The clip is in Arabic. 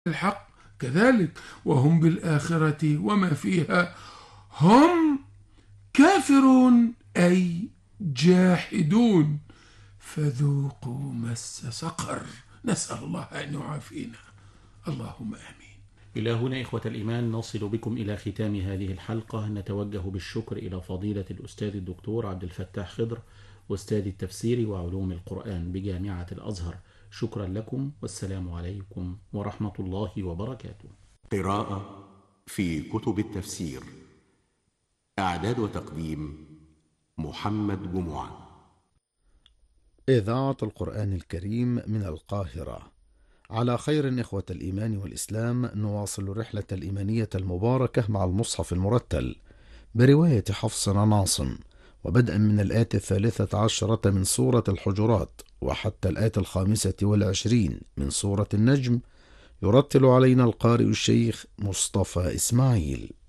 الحق كذلك، وهم بالآخرة وما فيها هم كافرون أي جاحدون، فذوقوا مس سقر. نسأل الله أن يعافينا، اللهم آمين. إلى هنا إخوة الإيمان نصل بكم إلى ختام هذه الحلقة. نتوجه بالشكر إلى فضيلة الأستاذ الدكتور عبد الفتاح خضر، أستاذ التفسير وعلوم القرآن بجامعة الأزهر. شكرا لكم، والسلام عليكم ورحمة الله وبركاته. قراءة في كتب التفسير. إعداد وتقديم محمد جمعة. إذاعة القرآن الكريم من القاهرة. على خير إخوة الإيمان والإسلام، نواصل الرحلة الإيمانية المباركة مع المصحف المرتل برواية حفص عن عاصم، وبدءا من الآية 13 من سورة الحجرات وحتى الآية 25 من سورة النجم، يرتل علينا القارئ الشيخ مصطفى إسماعيل.